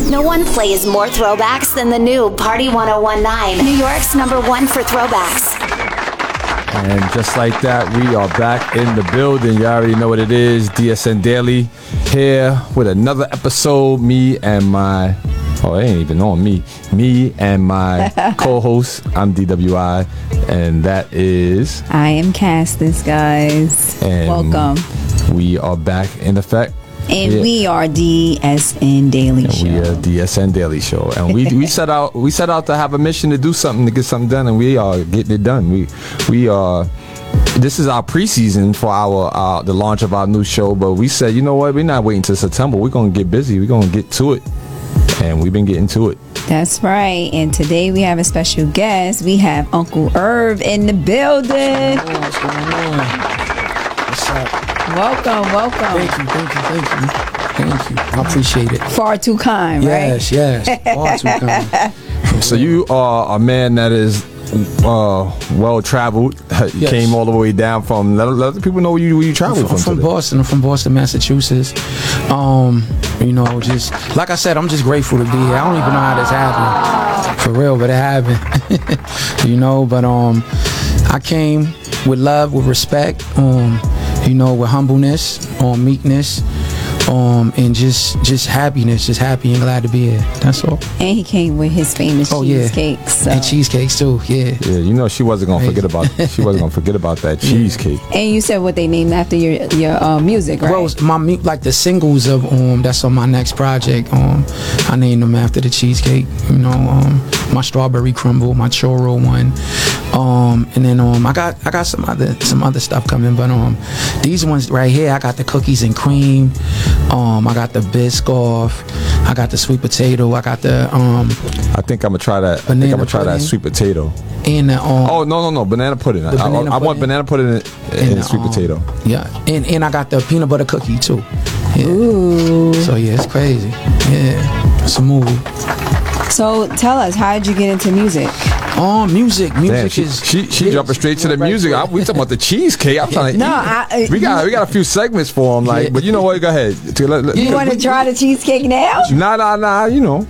No one plays more throwbacks than the new Party 1019, New York's #1 for throwbacks. And just like that, we are back in the building. You already know what it is. DSN Daily here with another episode. Me and my... Oh, it ain't even on me. Me and my co-host. I'm DWI. And that is... I am Castus, guys. And welcome. We are back in effect. And we are DSN Daily Show. We are DSN Daily Show. And we set out to have a mission to do something, to get something done, and we are getting it done. We are... This is our preseason for our the launch of our new show, but we said, you know what, we're not waiting till September. We're going to get busy. We're going to get to it. And we've been getting to it. That's right. And today we have a special guest. We have Uncle Irv in the building. What's going on? What's up? Welcome. Thank you. I appreciate it. Far too kind, right? Yes. Far too kind. So you are a man that is well traveled. You Yes. came all the way down from. Let the people know where you traveled I'm from today. Boston. I'm from Boston, Massachusetts. You know, just like I said, I'm just grateful to be here. I don't even know how this happened, for real, but it happened. You know, but I came with love, with respect, you know, with humbleness, meekness, and just happiness, just happy and glad to be here. That's all. And he came with his famous cheesecakes. So. And cheesecakes too. Yeah, you know, she wasn't gonna forget about that cheesecake. And you said what they named after your music, right? Well, like the singles of that's on my next project. I named them after the cheesecake. You know, my strawberry crumble, my churro one, and then I got some other stuff coming, but these ones right here, I got the cookies and cream. I got the Biscoff. I got the sweet potato. I got the I think I'm gonna try that. I think I'm gonna try that sweet potato. And the oh no, banana pudding. I want banana pudding and sweet potato. Yeah, and I got the peanut butter cookie too. Yeah. Ooh. So yeah, it's crazy. Yeah, it's a movie. So tell us, how did you get into music? Music Damn, is... She jumping straight to the music. We talking about the cheesecake. I'm trying to eat. We got a few segments for him, like, but you know what? Go ahead. You want to try the cheesecake now? Nah. You know,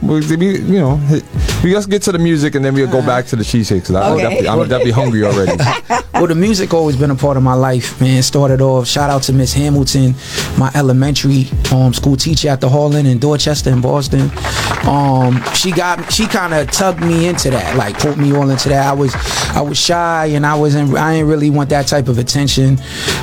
we just get to the music and then we'll go back to the cheesecake. Cause I'm definitely hungry already. Well, the music always been a part of my life, man. Started off. Shout out to Miss Hamilton, my elementary school teacher at the Harlan in Dorchester in Boston. She kind of tugged me into that, like put me all into that. I was shy and I didn't really want that type of attention.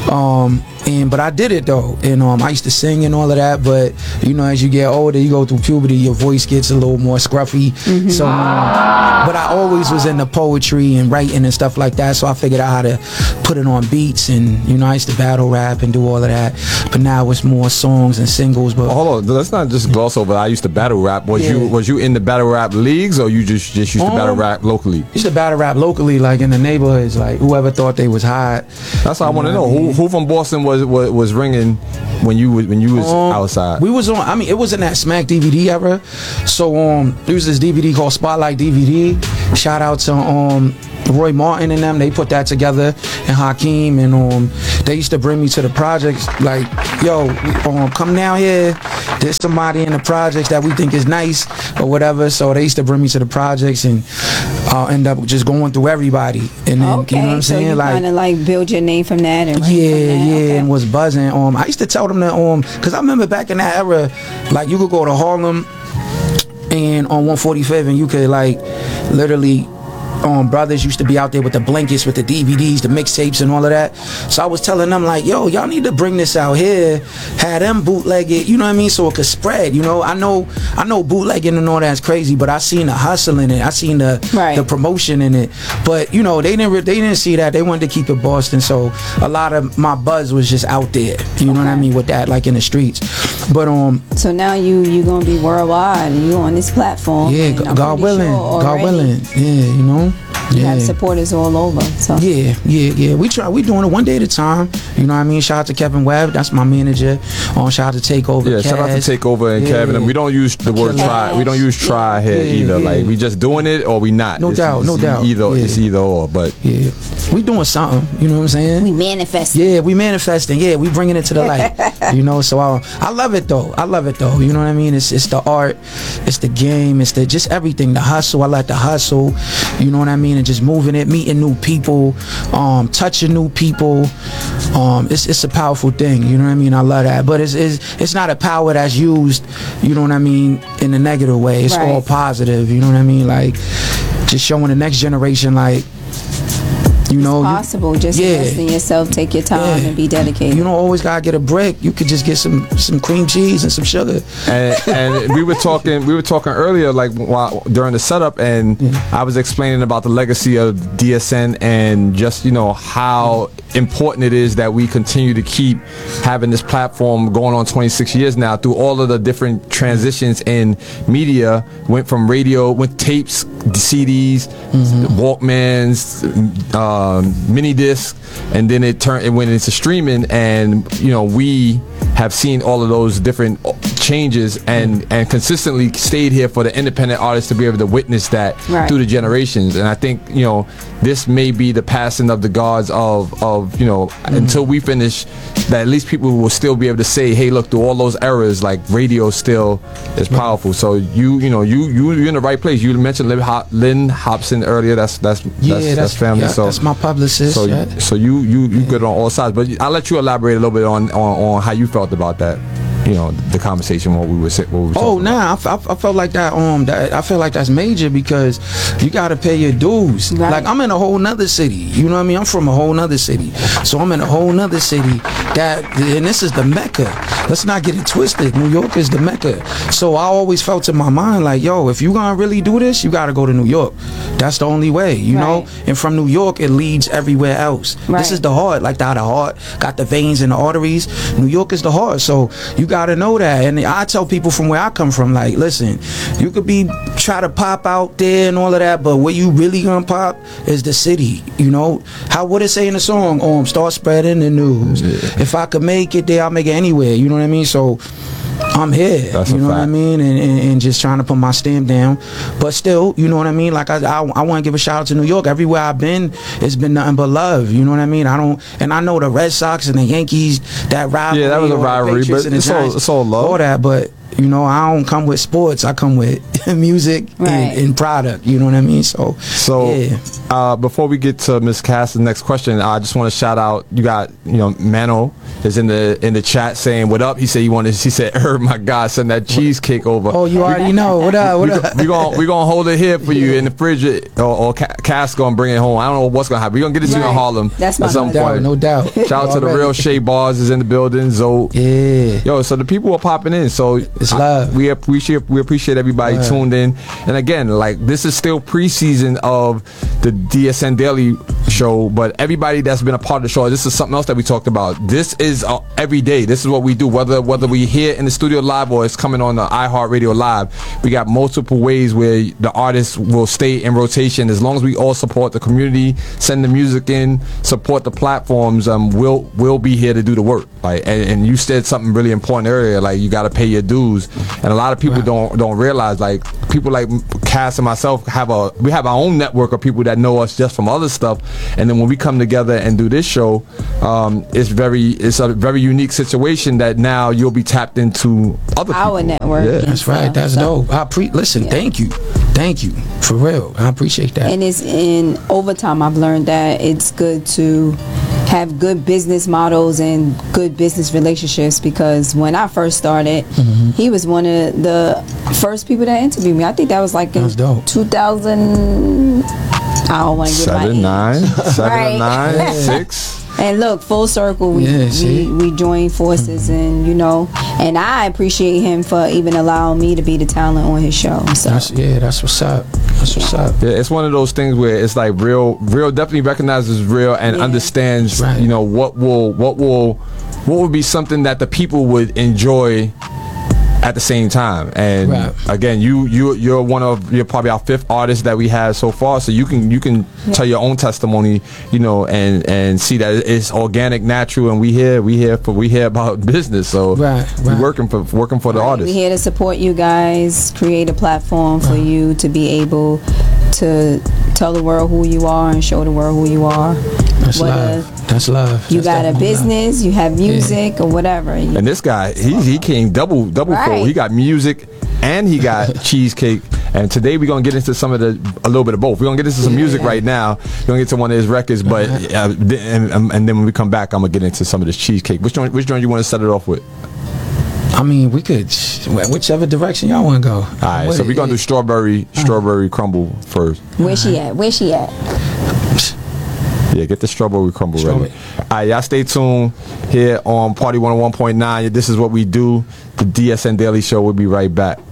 But I did it though, and I used to sing and all of that. But you know, as you get older, you go through puberty, your voice gets a little more scruffy. Mm-hmm. So, but I always was into poetry and writing and stuff like that. So I figured out how to put it on beats, and you know, I used to battle rap and do all of that. But now it's more songs and singles. But hold on, let's not just gloss over. I used to battle rap. Was you in the battle rap leagues, or you just used to battle rap locally? Used to battle rap locally, like in the neighborhoods, like whoever thought they was hot. That's what I want to know. Who from Boston was ringing when you was outside? We was on. I mean, it was in that Smack DVD era. So there was this DVD called Spotlight DVD. Shout out to Roy Martin and them. They put that together, and Hakeem, and they used to bring me to the projects. Like, yo, come down here. There's somebody in the projects that we think is nice or whatever. So they used to bring me to the projects, and I'll end up just going through everybody. And then, you know what I'm saying? So you kind of like build your name from that, and and was buzzing. I used to tell them that because I remember back in that era, like you could go to Harlem and on 145th, and you could like literally. Brothers used to be out there with the blankets, with the DVDs, the mixtapes and all of that. So I was telling them like, yo, y'all need to bring this out here, have them bootleg it, you know what I mean, so it could spread. You know, I know bootlegging and all that's crazy, but I seen the hustle in it, I seen the promotion in it. But you know, they didn't see that. They wanted to keep it Boston, so a lot of my buzz was just out there. You know what I mean, with that, like in the streets. But so now you gonna be worldwide, and you on this platform. Yeah, God willing, yeah, you know. You have supporters all over. So yeah. We doing it one day at a time. You know what I mean? Shout out to Kevin Webb, that's my manager. Shout out to Takeover. Yeah, shout out to Takeover and Kevin. And we don't use the word try. We don't use try here either. Like we just doing it or we not. No doubt. It's either or. But yeah, we doing something. You know what I'm saying? We manifesting. Yeah, we manifesting. Yeah, we bringing it to the light. You know, so I love it though. You know what I mean? It's the art, it's the game, it's the just everything. The hustle. I like the hustle. You know what I mean? And just moving it, meeting new people, touching new people. It's a powerful thing. You know what I mean? I love that. But it's not a power that's used, you know what I mean, in a negative way. It's all positive. You know what I mean? Like just showing the next generation, like, you know, it's possible. Just invest in yourself. Take your time and be dedicated. You don't always gotta get a brick. You could just get some cream cheese and some sugar. And we were talking earlier, like during the setup, and I was explaining about the legacy of DSN and just, you know, how important it is that we continue to keep having this platform going on 26 years now through all of the different transitions in media. Went from radio, went tapes, CDs, Walkmans, mini disc, and then it went into streaming, and you know, we have seen all of those different changes and consistently stayed here for the independent artists to be able to witness that through the generations. And I think, you know, this may be the passing of the gods of you know, until we finish, that at least people will still be able to say, hey, look, through all those eras, like radio still is powerful. So you're in the right place. You mentioned Lynn Hobson earlier. That's family. Yeah, so that's my publicist. So you good on all sides. But I'll let you elaborate a little bit on how you felt about that. You know, the conversation what we were talking about. I felt like that. I feel like that's major because you got to pay your dues. Right. Like I'm in a whole nother city. You know what I mean? I'm from a whole nother city, so I'm in a whole nother city. And this is the Mecca. Let's not get it twisted. New York is the Mecca. So I always felt in my mind like, yo, if you gonna really do this, you got to go to New York. That's the only way. You know. And from New York, it leads everywhere else. This is the heart. Like the heart got the veins and the arteries. New York is the heart. So you got to know that. And I tell people from where I come from, like, listen, you could try to pop out there and all of that, but where you really gonna pop is the city. You know what it say in the song? Start spreading the news. If I could make it there, I'll make it anywhere. You know what I mean? So I'm here. That's you know what I mean? And just trying to put my stamp down. But still, you know what I mean? Like I want to give a shout out to New York. Everywhere I've been, it's been nothing but love. You know what I mean? I know the Red Sox and the Yankees, that rivalry. Yeah, that was a rivalry, but it's all love. All that, but you know, I don't come with sports. I come with music and product. You know what I mean? So before we get to Ms. Cass, the next question, I just want to shout out. You got, you know, Mano is in the chat saying what up. He said he said, my God, send that cheesecake over. Oh, you already know. What up? We gonna hold it here for you in the fridge, or Cass gonna bring it home. I don't know what's gonna happen. We're gonna get it to you in Harlem. That's at some point. No doubt. Shout out to the real Shea Bars is in the building. Zoe. Yeah. Yo, so the people are popping in. So it's love. We appreciate everybody tuned in. And again, like, this is still preseason of the DSN Daily Show, but everybody that's been a part of the show, this is something else that we talked about. This is every day. This is what we do, whether we here in the studio live or it's coming on the iHeartRadio Live. We got multiple ways where the artists will stay in rotation. As long as we all support the community, send the music in, support the platforms, we'll be here to do the work. Like, and you said something really important earlier, like you got to pay your dues. And a lot of people don't realize, like, people like Cass and myself we have our own network of people that know us just from other stuff. And then when we come together and do this show, it's a very unique situation that now you'll be tapped into other our people. Network. Yeah. That's right. That's dope. Thank you for real. I appreciate that. And it's over time I've learned that it's good to have good business models and good business relationships, because when I first started, he was one of the first people that interviewed me. I think that was like in 2000. I don't want to give my age. 7 or 9, 6. And look, full circle, we joined forces, and you know, and I appreciate him for even allowing me to be the talent on his show. So that's what's up. That's what's up. Yeah, it's one of those things where it's like real definitely recognizes real and understands, you know, what will be something that the people would enjoy at the same time. And again, you're probably our 5th artist that we have so far, so you can tell your own testimony, you know, and see that it's organic, natural, and we hear about business, so we're working for the artists. We're here to support you guys, create a platform for you to be able to tell the world who you are and show the world who you are. That's love. That's love. You got a business, you have music, or whatever. And this guy, he came double full. He got music and he got cheesecake. And today we're gonna get into a little bit of both. We're gonna get into some music right now. We're gonna get to one of his records, but and then when we come back, I'm gonna get into some of this cheesecake. Which joint you want to set it off with? I mean, we could whichever direction y'all want to go. All right, so we're gonna do strawberry crumble first. Where she at? Yeah, get the strawberry crumble ready. All right, y'all stay tuned here on Party 101.9. This is what we do. The DSN Daily Show. We'll be right back.